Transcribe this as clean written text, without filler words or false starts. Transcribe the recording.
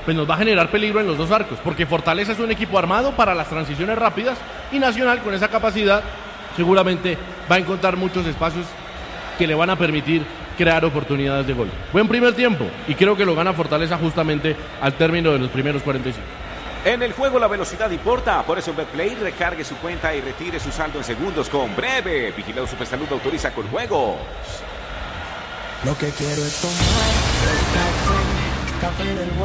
pues nos va a generar peligro en los dos arcos, porque Fortaleza es un equipo armado para las transiciones rápidas y Nacional con esa capacidad seguramente va a encontrar muchos espacios que le van a permitir crear oportunidades de gol. Buen primer tiempo y creo que lo gana Fortaleza justamente al término de los primeros 45. En el juego la velocidad importa, por eso en Betplay recargue su cuenta y retire su saldo en segundos con Breve. Vigilado Supersalud autoriza con juegos. Lo que quiero es tomar el café del bueno.